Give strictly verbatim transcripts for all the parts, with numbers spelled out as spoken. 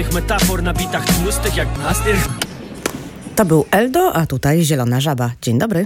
Metafor na bitach tłustych jak plastyk. To był Eldo, a tutaj Zielona Żaba. Dzień dobry.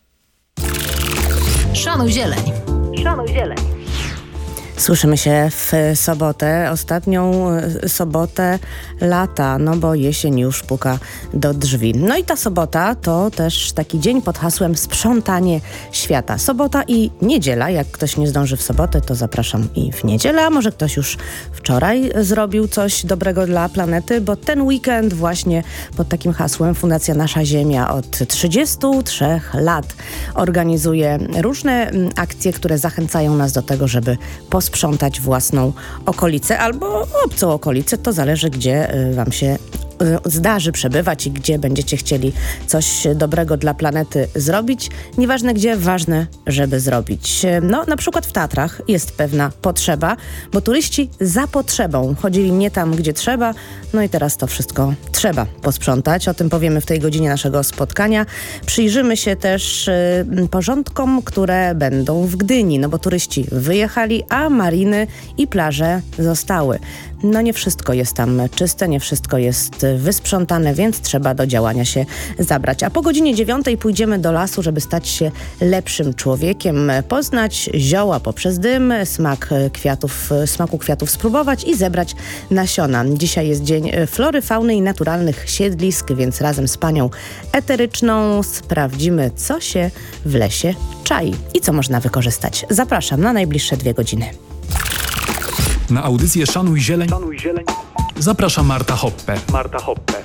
Szanuj zieleń. Szanuj zieleń. Słyszymy się w sobotę, ostatnią sobotę lata, no bo jesień już puka do drzwi. No i ta sobota to też taki dzień pod hasłem sprzątanie świata. Sobota i niedziela, jak ktoś nie zdąży w sobotę, to zapraszam i w niedzielę, a może ktoś już wczoraj zrobił coś dobrego dla planety, bo ten weekend właśnie pod takim hasłem Fundacja Nasza Ziemia od trzydziestu trzech lat organizuje różne akcje, które zachęcają nas do tego, żeby posprzątać sprzątać własną okolicę albo obcą okolicę. To zależy, gdzie wam się zdarzy przebywać i gdzie będziecie chcieli coś dobrego dla planety zrobić. Nieważne gdzie, ważne, żeby zrobić. No, na przykład w Tatrach jest pewna potrzeba, bo turyści za potrzebą chodzili nie tam, gdzie trzeba, no i teraz to wszystko trzeba posprzątać. O tym powiemy w tej godzinie naszego spotkania. Przyjrzymy się też y, porządkom, które będą w Gdyni, no bo turyści wyjechali, a mariny i plaże zostały. No nie wszystko jest tam czyste, nie wszystko jest wysprzątane, więc trzeba do działania się zabrać. A po godzinie dziewiątej pójdziemy do lasu, żeby stać się lepszym człowiekiem, poznać zioła poprzez dym, smak kwiatów, smaku kwiatów spróbować i zebrać nasiona. Dzisiaj jest dzień flory, fauny i naturalnych siedlisk, więc razem z panią eteryczną sprawdzimy, co się w lesie czai i co można wykorzystać. Zapraszam na najbliższe dwie godziny. Na audycję Szanuj Zieleń zaprasza Marta Hoppe. Marta Hoppe.